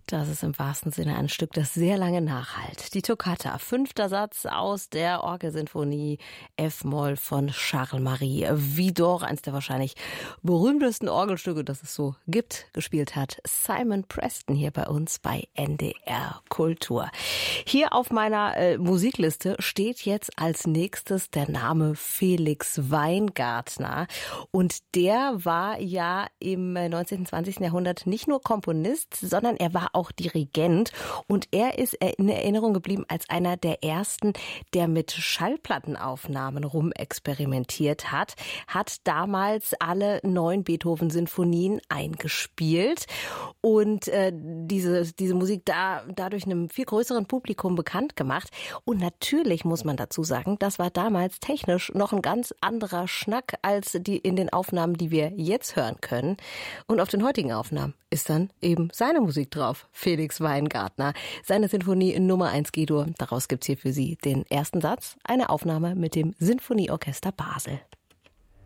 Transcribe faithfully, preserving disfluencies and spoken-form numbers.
Das ist im wahrsten Sinne ein Stück, das sehr lange nachhallt. Die Toccata, fünfter Satz aus der Orgelsinfonie F-Moll von Charles-Marie Widor, eines der wahrscheinlich berühmtesten Orgelstücke, das es so gibt, gespielt hat Simon Preston hier bei uns bei N D R Kultur. Hier auf meiner äh, Musikliste steht jetzt als nächstes der Name Felix Weingartner, und der war ja im neunzehnten, zwanzigsten Jahrhundert nicht nur Komponist, sondern er war auch Dirigent, und er ist in Erinnerung geblieben als einer der ersten, der mit Schallplattenaufnahmen rumexperimentiert hat, hat damals alle neun Beethoven-Sinfonien eingespielt und äh, diese, diese Musik da dadurch einem viel größeren Publikum bekannt gemacht. Und natürlich muss man dazu sagen, das war damals technisch noch ein ganz anderer Schnack als die in den Aufnahmen, die wir jetzt hören können. Und auf den heutigen Aufnahmen ist dann eben seine Musik drauf. Felix Weingartner, seine Sinfonie Nummer eins G-Dur. Daraus gibt's hier für Sie den ersten Satz, eine Aufnahme mit dem Sinfonieorchester Basel.